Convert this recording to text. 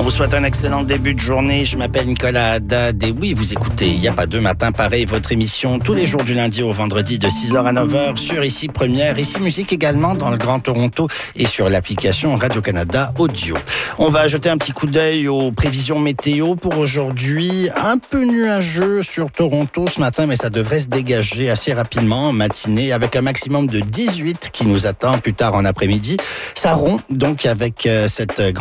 On vous souhaite un excellent début de journée. Je m'appelle Nicolas Haddad et oui, vous écoutez Il n'y a pas deux matins pareil, votre émission tous les jours du lundi au vendredi de 6h à 9h sur Ici Première, Ici Musique également dans le Grand Toronto et sur l'application Radio-Canada Audio. On va jeter un petit coup d'œil aux prévisions météo pour aujourd'hui. Un peu nuageux sur Toronto ce matin, mais ça devrait se dégager assez rapidement en matinée avec un maximum de 18 qui nous attend plus tard en après-midi. Ça rompt donc avec cette grande